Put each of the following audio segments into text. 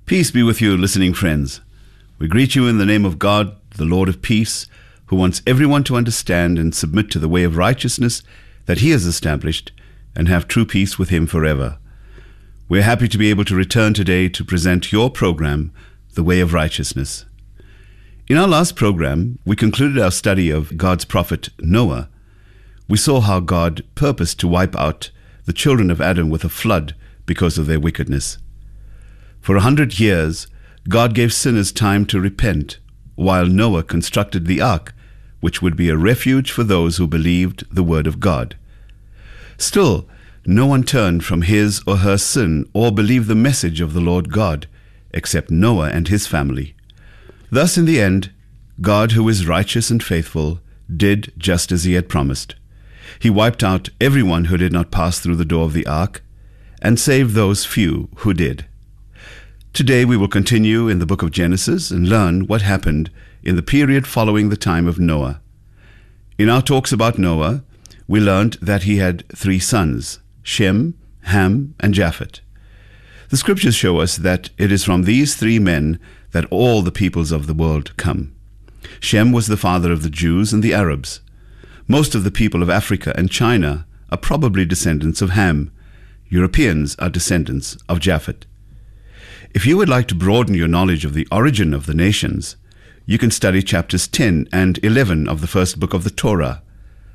Peace be with you, listening friends. We greet you in the name of God, the Lord of peace, who wants everyone to understand and submit to the way of righteousness that He has established and have true peace with Him forever. We are happy to be able to return today to present your program, The Way of Righteousness. In our last program, we concluded our study of God's prophet Noah. We saw how God purposed to wipe out the children of Adam with a flood because of their wickedness. For 100 years, God gave sinners time to repent, while Noah constructed the ark, which would be a refuge for those who believed the word of God. Still, no one turned from his or her sin or believed the message of the Lord God, except Noah and his family. Thus, in the end, God, who is righteous and faithful, did just as He had promised. He wiped out everyone who did not pass through the door of the ark, and saved those few who did. Today we will continue in the book of Genesis and learn what happened in the period following the time of Noah. In our talks about Noah, we learned that he had 3 sons, Shem, Ham, and Japheth. The scriptures show us that it is from these 3 men that all the peoples of the world come. Shem was the father of the Jews and the Arabs. Most of the people of Africa and China are probably descendants of Ham. Europeans are descendants of Japheth. If you would like to broaden your knowledge of the origin of the nations, you can study chapters 10 and 11 of the first book of the Torah.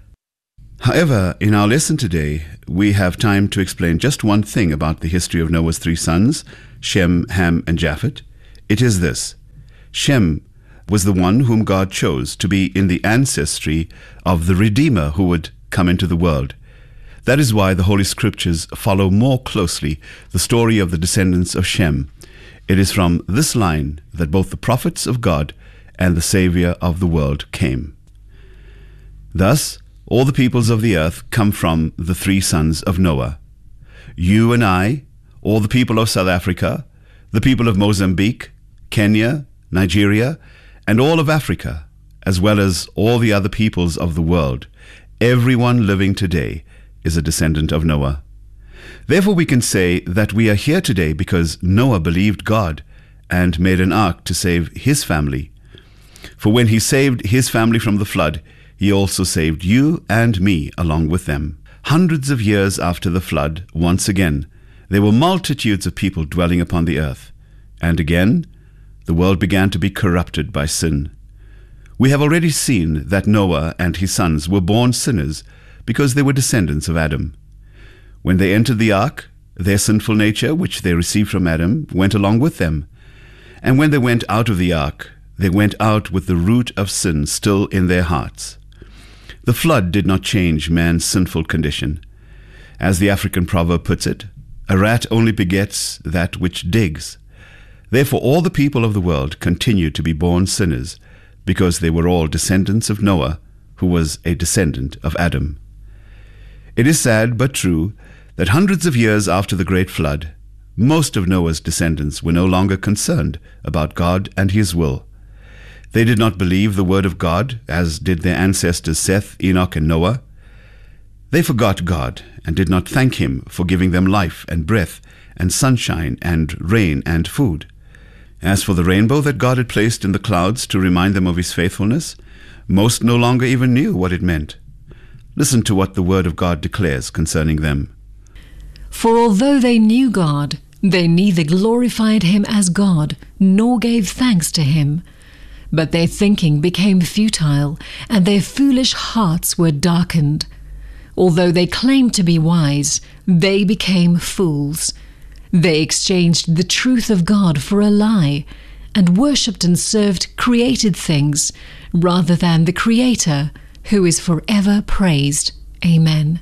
However, in our lesson today, we have time to explain just one thing about the history of Noah's 3 sons, Shem, Ham, and Japheth. It is this: Shem was the one whom God chose to be in the ancestry of the Redeemer who would come into the world. That is why the Holy Scriptures follow more closely the story of the descendants of Shem. It is from this line that both the prophets of God and the Savior of the world came. Thus, all the peoples of the earth come from the 3 sons of Noah. You and I, all the people of South Africa, the people of Mozambique, Kenya, Nigeria, and all of Africa, as well as all the other peoples of the world, everyone living today is a descendant of Noah. Therefore we can say that we are here today because Noah believed God and made an ark to save his family. For when he saved his family from the flood, he also saved you and me along with them. Hundreds of years after the flood, once again, there were multitudes of people dwelling upon the earth. And again, the world began to be corrupted by sin. We have already seen that Noah and his sons were born sinners because they were descendants of Adam. When they entered the ark, their sinful nature, which they received from Adam, went along with them. And when they went out of the ark, they went out with the root of sin still in their hearts. The flood did not change man's sinful condition. As the African proverb puts it, a rat only begets that which digs. Therefore all the people of the world continued to be born sinners, because they were all descendants of Noah, who was a descendant of Adam. It is sad but true that hundreds of years after the great flood, most of Noah's descendants were no longer concerned about God and His will. They did not believe the word of God, as did their ancestors Seth, Enoch, and Noah. They forgot God and did not thank Him for giving them life and breath and sunshine and rain and food. As for the rainbow that God had placed in the clouds to remind them of His faithfulness, most no longer even knew what it meant. Listen to what the Word of God declares concerning them. For although they knew God, they neither glorified Him as God, nor gave thanks to Him. But their thinking became futile, and their foolish hearts were darkened. Although they claimed to be wise, they became fools. They exchanged the truth of God for a lie, and worshipped and served created things, rather than the Creator, who is forever praised. Amen.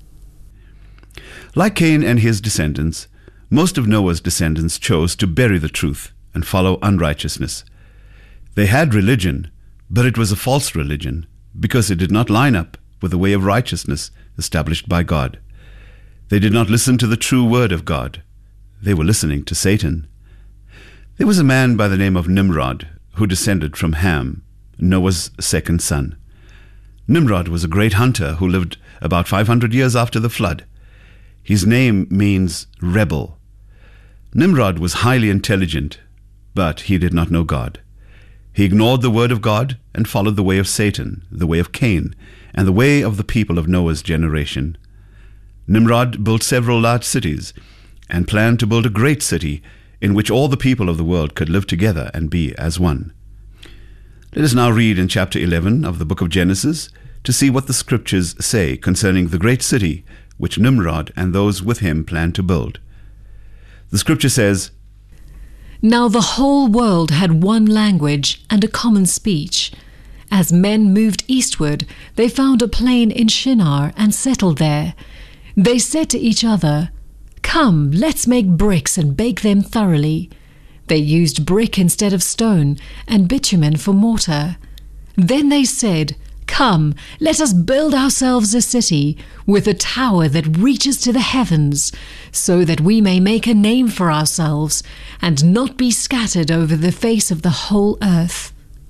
Like Cain and his descendants, most of Noah's descendants chose to bury the truth and follow unrighteousness. They had religion, but it was a false religion, because it did not line up with the way of righteousness established by God. They did not listen to the true word of God. They were listening to Satan. There was a man by the name of Nimrod who descended from Ham, Noah's second son. Nimrod was a great hunter who lived about 500 years after the flood. His name means rebel. Nimrod was highly intelligent, but he did not know God. He ignored the word of God and followed the way of Satan, the way of Cain, and the way of the people of Noah's generation. Nimrod built several large cities and planned to build a great city in which all the people of the world could live together and be as one. Let us now read in chapter 11 of the book of Genesis to see what the scriptures say concerning the great city which Nimrod and those with him planned to build. The scripture says, Now the whole world had one language and a common speech. As men moved eastward, they found a plain in Shinar and settled there. They said to each other, Come, let's make bricks and bake them thoroughly. They used brick instead of stone and bitumen for mortar. Then they said, Come, let us build ourselves a city with a tower that reaches to the heavens, so that we may make a name for ourselves and not be scattered over the face of the whole earth.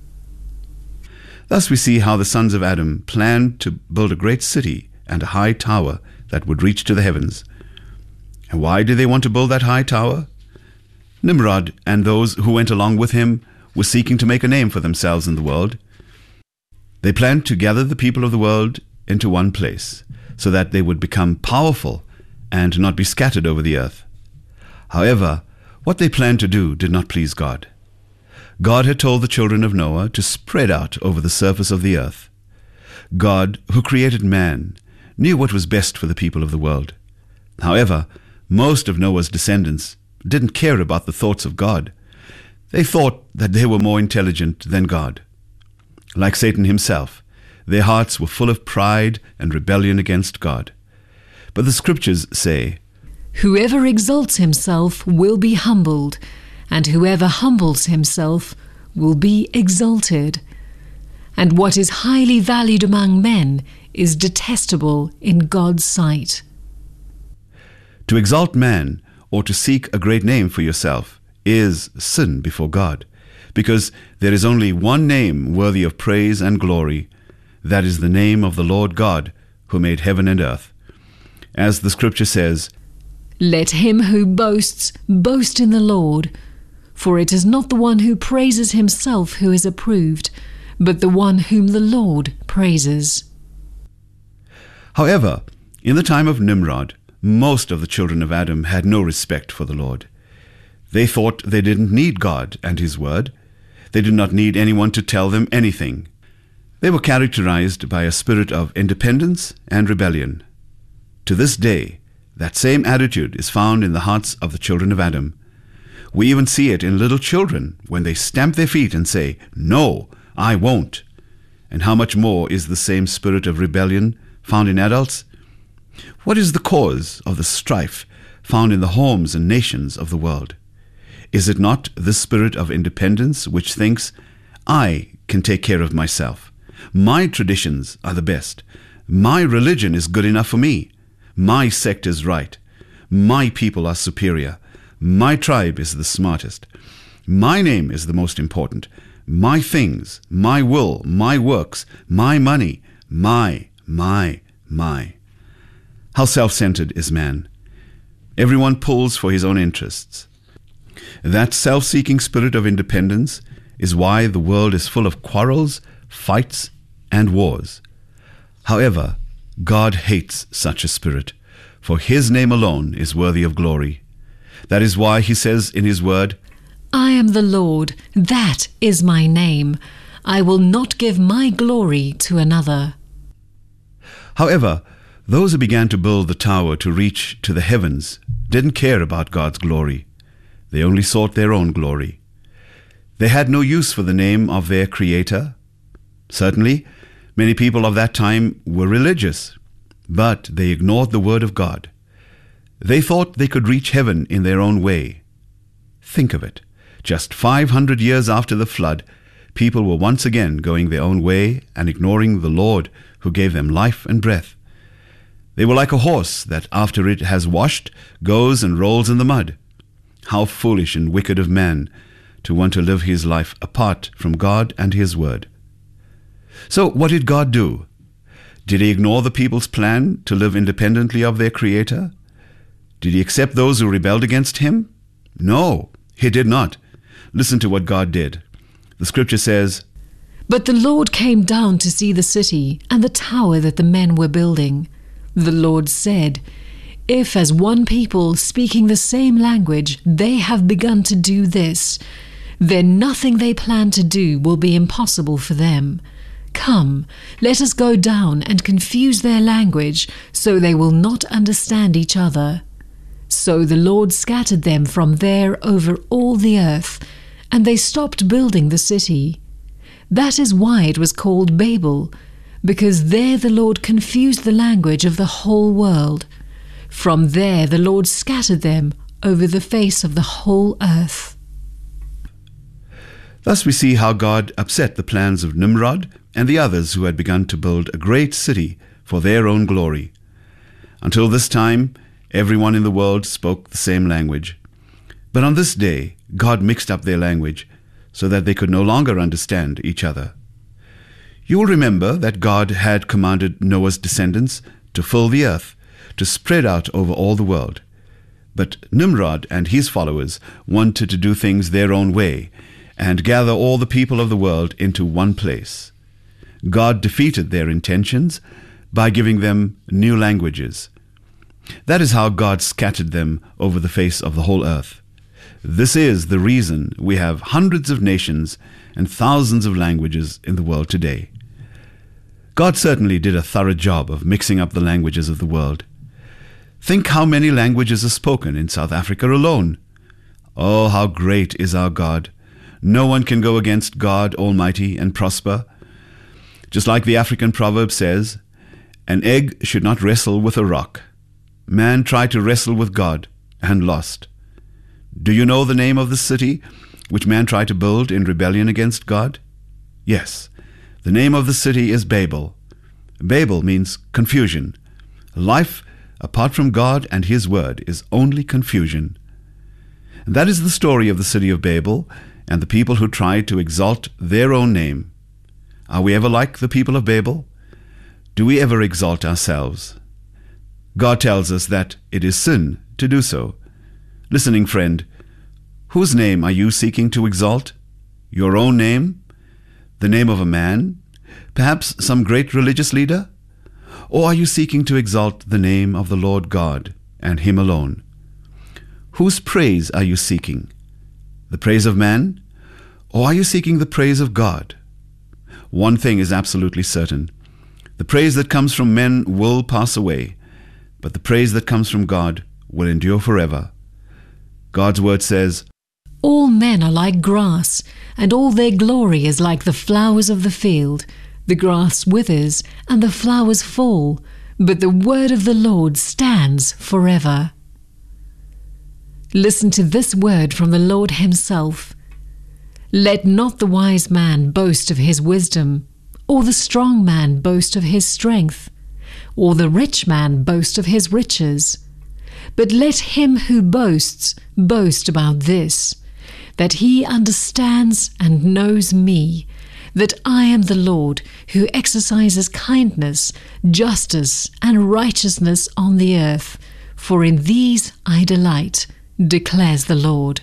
Thus we see how the sons of Adam planned to build a great city and a high tower that would reach to the heavens. And why did they want to build that high tower? Nimrod and those who went along with him were seeking to make a name for themselves in the world. They planned to gather the people of the world into one place, so that they would become powerful and not be scattered over the earth. However, what they planned to do did not please God. God had told the children of Noah to spread out over the surface of the earth. God, who created man, knew what was best for the people of the world. However, most of Noah's descendants didn't care about the thoughts of God. They thought that they were more intelligent than God. Like Satan himself, their hearts were full of pride and rebellion against God. But the scriptures say, Whoever exalts himself will be humbled, and whoever humbles himself will be exalted. And what is highly valued among men is detestable in God's sight. To exalt man or to seek a great name for yourself is sin before God, because there is only one name worthy of praise and glory. That is the name of the Lord God, who made heaven and earth. As the scripture says, Let him who boasts boast in the Lord, for it is not the one who praises himself who is approved, but the one whom the Lord praises. However, in the time of Nimrod, most of the children of Adam had no respect for the Lord. They thought they didn't need God and His word. They did not need anyone to tell them anything. They were characterized by a spirit of independence and rebellion. To this day, that same attitude is found in the hearts of the children of Adam. We even see it in little children when they stamp their feet and say, "No, I won't." And how much more is the same spirit of rebellion found in adults? What is the cause of the strife found in the homes and nations of the world? Is it not the spirit of independence which thinks, I can take care of myself. My traditions are the best. My religion is good enough for me. My sect is right. My people are superior. My tribe is the smartest. My name is the most important. My things, my will, my works, my money, my. How self-centered is man. Everyone pulls for his own interests. That self-seeking spirit of independence is why the world is full of quarrels, fights, and wars. However, God hates such a spirit, for His name alone is worthy of glory. That is why He says in His word, I am the Lord, that is my name. I will not give my glory to another. However, those who began to build the tower to reach to the heavens didn't care about God's glory. They only sought their own glory. They had no use for the name of their Creator. Certainly, many people of that time were religious, but they ignored the word of God. They thought they could reach heaven in their own way. Think of it. Just 500 years after the flood, people were once again going their own way and ignoring the Lord who gave them life and breath. They were like a horse that, after it has washed, goes and rolls in the mud. How foolish and wicked of man to want to live his life apart from God and His word. So what did God do? Did He ignore the people's plan to live independently of their Creator? Did He accept those who rebelled against Him? No, he did not. Listen to what God did. The scripture says, But the Lord came down to see the city and the tower that the men were building. The Lord said, If as one people speaking the same language they have begun to do this, then nothing they plan to do will be impossible for them. Come, let us go down and confuse their language, so they will not understand each other. So the Lord scattered them from there over all the earth, and they stopped building the city. That is why it was called Babel, because there the Lord confused the language of the whole world. From there the Lord scattered them over the face of the whole earth. Thus we see how God upset the plans of Nimrod and the others who had begun to build a great city for their own glory. Until this time, everyone in the world spoke the same language. But on this day, God mixed up their language so that they could no longer understand each other. You will remember that God had commanded Noah's descendants to fill the earth, to spread out over all the world. But Nimrod and his followers wanted to do things their own way and gather all the people of the world into one place. God defeated their intentions by giving them new languages. That is how God scattered them over the face of the whole earth. This is the reason we have hundreds of nations and thousands of languages in the world today. God certainly did a thorough job of mixing up the languages of the world. Think how many languages are spoken in South Africa alone. Oh, how great is our God! No one can go against God Almighty and prosper. Just like the African proverb says, an egg should not wrestle with a rock. Man tried to wrestle with God and lost. Do you know the name of the city which man tried to build in rebellion against God? Yes, the name of the city is Babel. Babel means confusion. Life apart from God and His Word is only confusion. And that is the story of the city of Babel and the people who tried to exalt their own name. Are we ever like the people of Babel? Do we ever exalt ourselves? God tells us that it is sin to do so. Listening friend, whose name are you seeking to exalt? Your own name? The name of a man? Perhaps some great religious leader? Or are you seeking to exalt the name of the Lord God and Him alone? Whose praise are you seeking? The praise of man? Or are you seeking the praise of God? One thing is absolutely certain. The praise that comes from men will pass away, but the praise that comes from God will endure forever. God's word says, All men are like grass, and all their glory is like the flowers of the field. The grass withers, and the flowers fall, but the word of the Lord stands forever. Listen to this word from the Lord Himself. Let not the wise man boast of his wisdom, or the strong man boast of his strength, or the rich man boast of his riches. But let him who boasts boast about this, that he understands and knows me, that I am the Lord who exercises kindness, justice, and righteousness on the earth, for in these I delight, declares the Lord.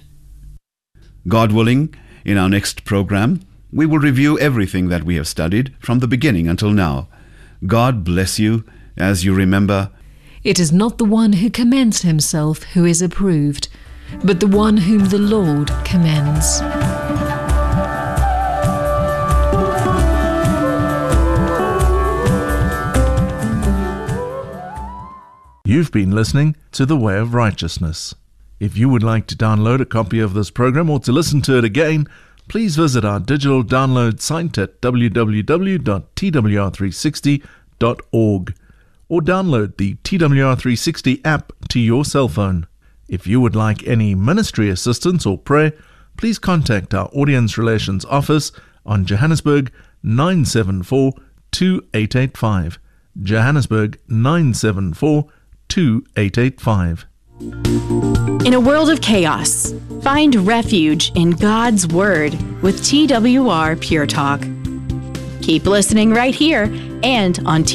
God willing, in our next program, we will review everything that we have studied from the beginning until now. God bless you as you remember, It is not the one who commends himself who is approved, but the one whom the Lord commends. You've been listening to The Way of Righteousness. If you would like to download a copy of this program or to listen to it again, please visit our digital download site at www.twr360.org or download the TWR360 app to your cell phone. If you would like any ministry assistance or prayer, please contact our Audience Relations Office on Johannesburg 974 2885. Johannesburg 974 2885. In a world of chaos, find refuge in God's Word with TWR Pure Talk. Keep listening right here and on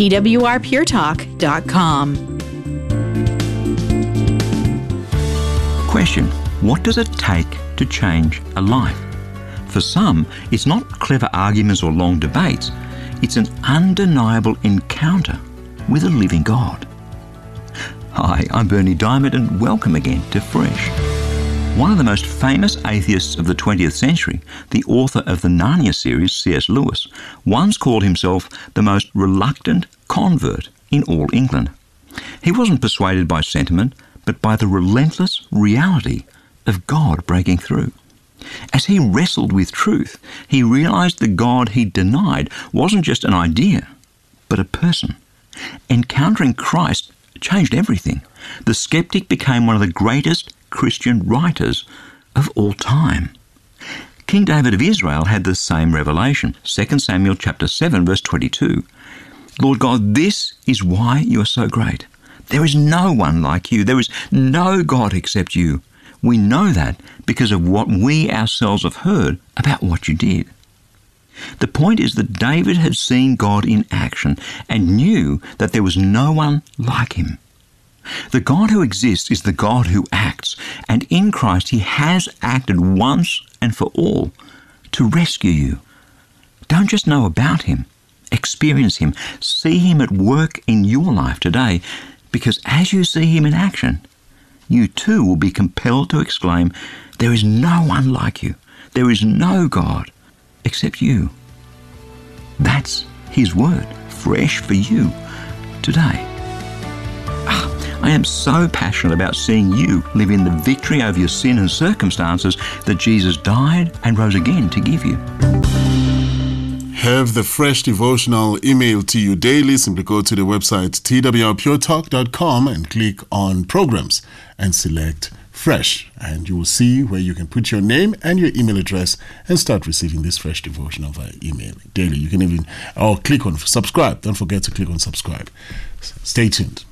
twrpuretalk.com. Question: What does it take to change a life? For some, it's not clever arguments or long debates. It's an undeniable encounter with a living God. Hi, I'm Bernie Diamond and welcome again to Fresh. One of the most famous atheists of the 20th century, the author of the Narnia series, C.S. Lewis, once called himself the most reluctant convert in all England. He wasn't persuaded by sentiment, but by the relentless reality of God breaking through. As he wrestled with truth, he realized the God he denied wasn't just an idea, but a person. Encountering Christ changed everything. The skeptic became one of the greatest Christian writers of all time. King David of Israel had the same revelation. 2 Samuel chapter 7, verse 22. Lord God, this is why you are so great. There is no one like you. There is no God except you. We know that because of what we ourselves have heard about what you did. The point is that David had seen God in action and knew that there was no one like him. The God who exists is the God who acts, and in Christ he has acted once and for all to rescue you. Don't just know about him, experience him, see him at work in your life today, because as you see him in action, you too will be compelled to exclaim, there is no one like you. There is no God except you. That's his word, fresh for you today. I am so passionate about seeing you live in the victory over your sin and circumstances that Jesus died and rose again to give you. Have the Fresh Devotional emailed to you daily. Simply go to the website twrpuretalk.com and click on Programs and select Fresh. And you will see where you can put your name and your email address and start receiving this Fresh Devotional via email daily. You can even click on subscribe. Don't forget to click on subscribe. Stay tuned.